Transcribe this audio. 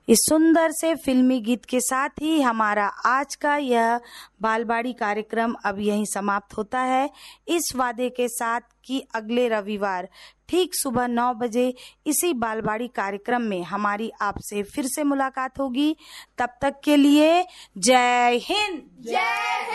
इस सुंदर से फिल्मी गीत के साथ ही हमारा आज का यह बालवाड़ी कार्यक्रम अब यहीं समाप्त होता है, इस वादे के साथ कि अगले रविवार ठीक सुबह 9 बजे इसी बालवाड़ी कार्यक्रम में हमारी आपसे फिर से मुलाकात होगी। तब तक के लिए जय हिंद।